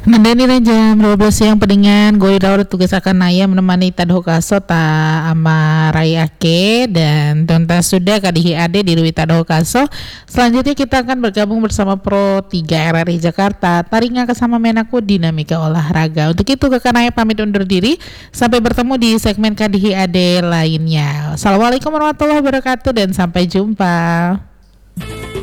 Ngendani na jam 12 siang pedingan gue daur tugas akan naya menemani tadho kaso ta ama rai ake dan tuntas sudah kadihi ade di Rui Tadho Kaso. Selanjutnya kita akan bergabung bersama Pro 3 RRI Jakarta Taringa kesama Menaku Dinamika Olahraga. Untuk itu kakak naya pamit undur diri. Sampai bertemu di segmen kadihi ade lainnya. Assalamualaikum warahmatullahi wabarakatuh dan sampai jumpa.